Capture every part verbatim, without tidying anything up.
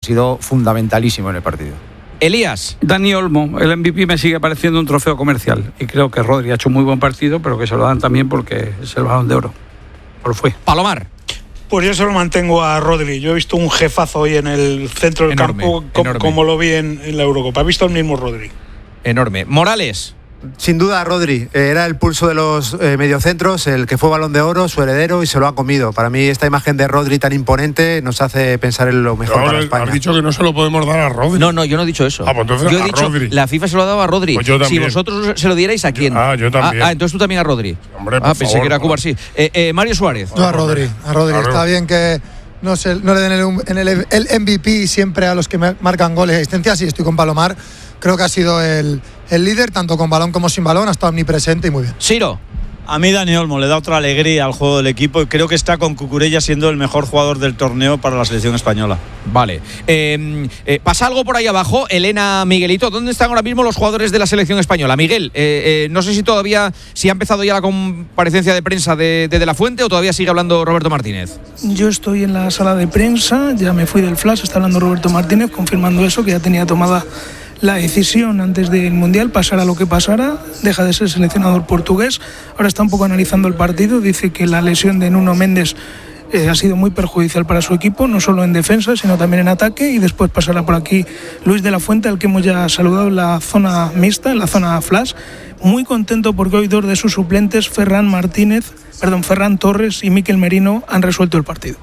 Ha sido fundamentalísimo en el partido. Elías. Dani Olmo, el M V P me sigue pareciendo un trofeo comercial y creo que Rodri ha hecho un muy buen partido, pero que se lo dan también porque es el Balón de Oro. Lo fue. Palomar. Pues yo se lo mantengo a Rodri. Yo he visto un jefazo hoy en el centro del enorme, campo, como, enorme. como lo vi en, en la Eurocopa. He visto el mismo Rodri. Enorme. Morales. Sin duda, Rodri. Era el pulso de los eh, mediocentros, el que fue Balón de Oro, su heredero, y se lo ha comido. Para mí, esta imagen de Rodri tan imponente nos hace pensar en lo mejor Pero para España. Has dicho que no se lo podemos dar a Rodri. No, no, yo no he dicho eso. Ah, pues entonces yo he a dicho, Rodri. la FIFA se lo ha dado a Rodri. Pues yo si también. vosotros se lo dierais, ¿a quién? Ah, yo también. Ah, ah, entonces tú también a Rodri. Hombre, por ah, pensé favor, que era no. Cubar, sí. Eh, eh, Mario Suárez. Yo a Rodri, a Rodri. Claro. Está bien que no, se, no le den el, en el, el M V P siempre a los que marcan goles y asistencias, y estoy con Palomar. Creo que ha sido el, el líder, tanto con balón como sin balón, ha estado omnipresente y muy bien. Ciro. A mí Dani Olmo le da otra alegría al juego del equipo y creo que está con Cucurella siendo el mejor jugador del torneo para la selección española. Vale. Eh, eh, pasa algo por ahí abajo, Elena, Miguelito. ¿Dónde están ahora mismo los jugadores de la selección española? Miguel, eh, eh, no sé si todavía, si ha empezado ya la comparecencia de prensa de, de De La Fuente o todavía sigue hablando Roberto Martínez. Yo estoy en la sala de prensa, ya me fui del flash, está hablando Roberto Martínez confirmando eso, que ya tenía tomada la decisión antes del Mundial, pasara lo que pasara, deja de ser seleccionador portugués. Ahora está un poco analizando el partido, dice que la lesión de Nuno Méndez eh, ha sido muy perjudicial para su equipo, no solo en defensa, sino también en ataque, y después pasará por aquí Luis de la Fuente, al que hemos ya saludado en la zona mixta, en la zona flash. Muy contento porque hoy dos de sus suplentes, Ferran Martínez, perdón, Ferran Torres y Mikel Merino, han resuelto el partido.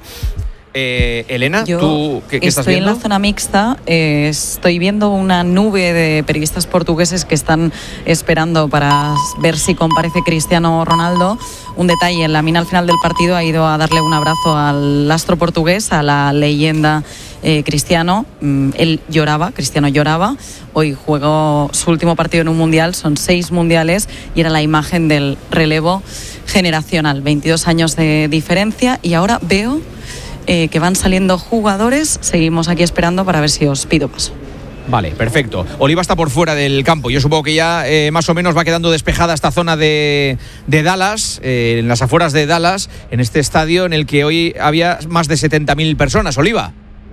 Eh, Elena, Yo ¿tú qué, qué estás estoy viendo? en la zona mixta, eh, estoy viendo una nube de periodistas portugueses que están esperando para ver si comparece Cristiano Ronaldo. Un detalle, en la mina al final del partido ha ido a darle un abrazo al astro portugués, a la leyenda eh, Cristiano. Mm, él lloraba, Cristiano lloraba. Hoy jugó su último partido en un mundial, son seis mundiales, y era la imagen del relevo generacional, veintidós años de diferencia, y ahora veo Eh, que van saliendo jugadores. Seguimos aquí esperando para ver si os pido paso. Vale, perfecto. Oliva está por fuera del campo. Yo supongo que ya eh, más o menos va quedando despejada esta zona de, de Dallas, eh, en las afueras de Dallas, en este estadio en el que hoy había más de setenta mil personas. Oliva.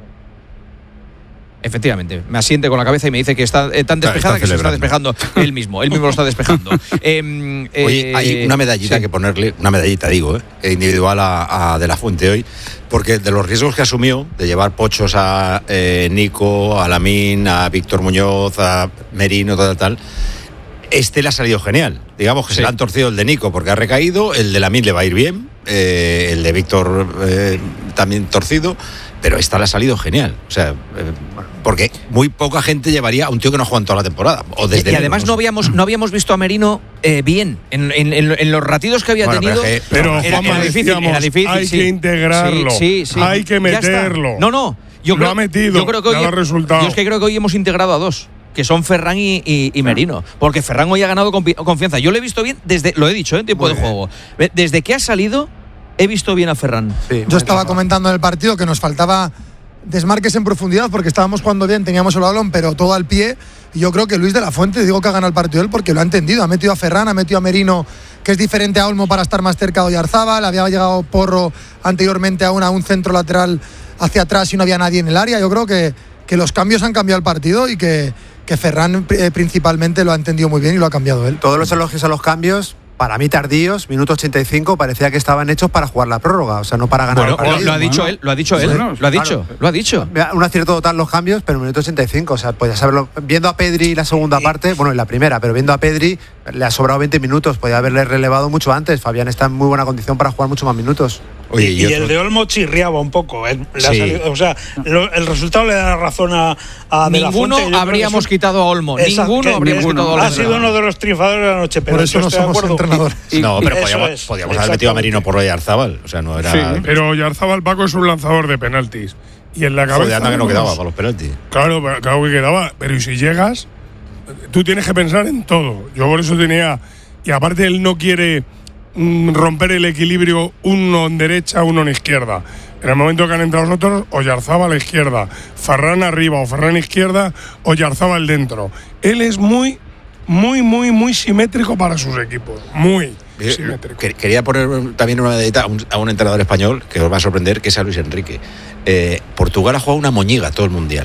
Efectivamente, me asiente con la cabeza y me dice que está eh, tan despejada está que se está despejando él mismo. Él mismo lo está despejando. eh, eh, Oye, hay una medallita sí. que ponerle, una medallita digo, eh, individual a, a De La Fuente hoy, porque de los riesgos que asumió de llevar pochos a eh, Nico, a Lamine, a Víctor Muñoz, a Merino, tal, tal, este le ha salido genial. Digamos que sí. Se le han torcido el de Nico porque ha recaído, el de Lamine le va a ir bien, eh, el de Víctor eh, también torcido, pero esta le ha salido genial. O sea, eh, porque muy poca gente llevaría a un tío que no juega en toda la temporada. O desde y y además no, no habíamos no habíamos visto a Merino eh, bien en, en, en, en los ratidos que había bueno, tenido. Pero, que, pero era, Juanma, era difícil, decíamos, era difícil. Hay sí. que integrarlo, sí, sí, sí. hay que meterlo. No, no. Yo lo creo, ha metido. Yo creo que hoy, resultado. Yo es que creo que hoy hemos integrado a dos, que son Ferran y, y, y Merino, porque Ferran hoy ha ganado confianza. Yo lo he visto bien desde, lo he dicho, en ¿eh? tiempo Muy de bien. juego. Desde que ha salido he visto bien a Ferran. Sí, yo estaba bien. comentando en el partido que nos faltaba desmarques en profundidad porque estábamos jugando bien, teníamos el balón, pero todo al pie. Y yo creo que Luis de la Fuente, digo que ha ganado el partido él porque lo ha entendido. Ha metido a Ferran, ha metido a Merino, que es diferente a Olmo para estar más cerca de Oyarzábal. Había llegado Porro anteriormente a, una, a un centro lateral hacia atrás y no había nadie en el área. Yo creo que, que los cambios han cambiado el partido y que, que Ferran eh, principalmente lo ha entendido muy bien y lo ha cambiado él. Todos los elogios a los cambios, para mí tardíos, minuto ochenta y cinco, parecía que estaban hechos para jugar la prórroga, o sea, no para ganar bueno, el partido. Lo ha dicho bueno. él, lo ha dicho él, bueno, lo ha dicho, claro. lo ha dicho. Un acierto total los cambios, pero minuto ochenta y cinco, o sea, podías haberlo, viendo a Pedri la segunda parte, bueno, en la primera, pero viendo a Pedri le ha sobrado veinte minutos, podía haberle relevado mucho antes. Fabián está en muy buena condición para jugar mucho más minutos. Oye, y, y el de Olmo chirriaba un poco, ¿eh? Le sí. ha salido, o sea, lo, el resultado le da la razón a, a De La Fuente. Ninguno habríamos quitado a Olmo, Exacto, ninguno habríamos quitado a Olmo. Ha sido uno de los triunfadores de la noche, pero por eso no somos entrenadores. Y, no, pero podíamos, es, podíamos haber metido a Merino por Oyarzábal, o sea, no era. Sí, pero Oyarzábal, Paco, es un lanzador de penaltis. Y en la cabeza. Joder, anda que no quedaba para los penaltis. Claro, claro que quedaba, pero y si llegas, tú tienes que pensar en todo. Yo por eso tenía. Y aparte, él no quiere mm, romper el equilibrio uno en derecha, uno en izquierda. En el momento que han entrado los otros, Oyarzábal a la izquierda, Ferran arriba o Ferran izquierda, Oyarzábal dentro. Él es muy, muy, muy, muy simétrico para sus equipos. Muy. simétrico. Quería poner también una medallita a un, a un entrenador español que os va a sorprender, que es a Luis Enrique. Eh, Portugal ha jugado una moñiga todo el mundial.